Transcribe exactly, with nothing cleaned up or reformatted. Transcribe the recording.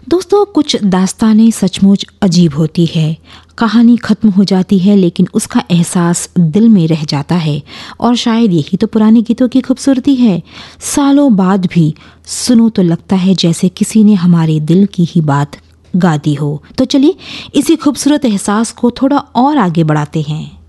दोस्तों, कुछ दास्तानें सचमुच अजीब होती है। कहानी खत्म हो जाती है लेकिन उसका एहसास दिल में रह जाता है, और शायद यही तो पुराने गीतों की खूबसूरती है। सालों बाद भी सुनो तो लगता है जैसे किसी ने हमारे दिल की ही बात गा दी हो। तो चलिए इसी खूबसूरत एहसास को थोड़ा और आगे बढ़ाते हैं।